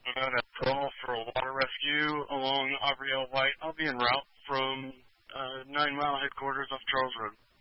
out at call for a water rescue along Aubrey L. White. I'll be en route from 9 Mile headquarters off Charles Road.